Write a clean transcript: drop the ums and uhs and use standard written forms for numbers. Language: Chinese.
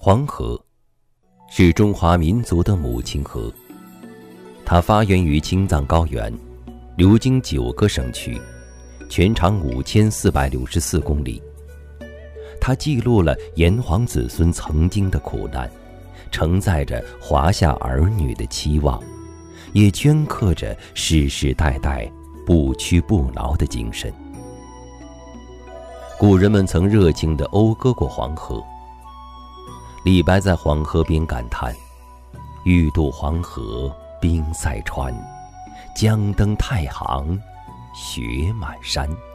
黄河是中华民族的母亲河，它发源于青藏高原，流经9个省区，全长5464公里。它记录了炎黄子孙曾经的苦难，承载着华夏儿女的期望，也镌刻着世世代代不屈不挠的精神。古人们曾热情地讴歌过黄河。李白在黄河边感叹：欲渡黄河冰塞川，将登太行雪满山。